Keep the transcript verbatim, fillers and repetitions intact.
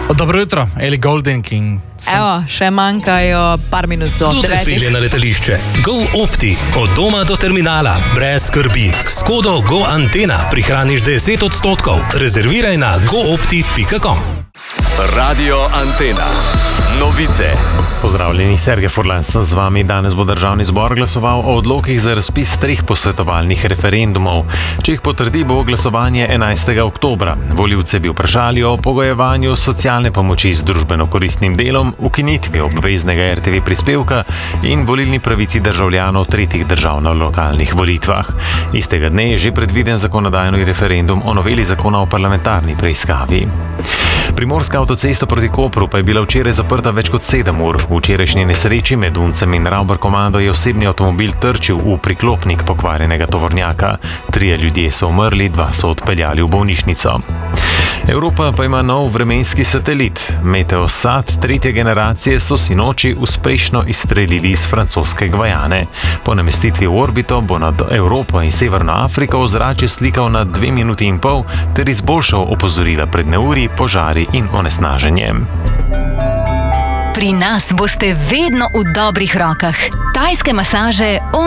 Dobro jutro, Eli Golding in... Evo, še manjkajo par minut do Kdo te devetih. pelje na letališče? Go Opti. Od doma do terminala. Brez skrbi. S kodo Go Antena prihraniš deset odstotkov. Rezerviraj na go opti pika com. Radio Antena. Novice. Pozdravljeni, Sergej Furlan sem z vami. Danes bo Državni zbor glasoval o odlokih za razpis treh posvetovalnih referendumov. Če jih potrdi, bo glasovanje enajstega oktobra. Volivce bi vprašali o pogojevanju socialne pomoči z družbeno koristnim delom, ukinitvi obveznega er te ve prispevka in volilni pravici državljanov tretjih držav na lokalnih volitvah. Istega dne je že predviden zakonodajni referendum o noveli zakona o parlamentarni preiskavi. Primorska avtocesta proti Kopru pa je bila včeraj zaprta več kot sedem ur. V včerajšnji nesreči med Uncem in Ravbar komando je osebni avtomobil trčil v priklopnik pokvarjenega tovornjaka. Trije ljudje so umrli, dva so odpeljali v bolnišnico. Evropa pa ima nov vremenski satelit. Meteosat tretje generacije so sinoči uspešno izstrelili iz francoske Gvajane. Po namestitvi v orbito bo nad Evropo in Severno Afriko ozračje slikal na dve minuti in pol ter izboljšal opozorila pred neurji, požari in onesnaženjem. Pri nas boste vedno v dobrih rokah. Tajske masaže